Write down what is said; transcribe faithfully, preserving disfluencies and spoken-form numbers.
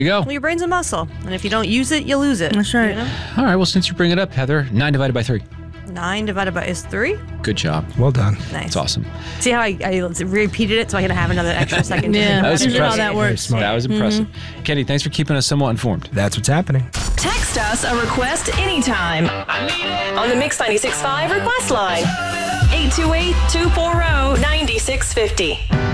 You go. Well, your brain's a muscle, and if you don't use it, you lose it. That's right. You know? All right, well, since you bring it up, Heather, nine divided by three. Nine divided by is three. Good job. Well done. Nice. That's awesome. See how I, I repeated it so I can have another extra second. to Yeah, think That was about it? how impressive. that works. Smart. That was impressive. Kenny, thanks for keeping us somewhat informed. That's what's happening. Text us a request anytime on the Mix ninety-six point five request line. eight two eight, two four zero, nine six five zero.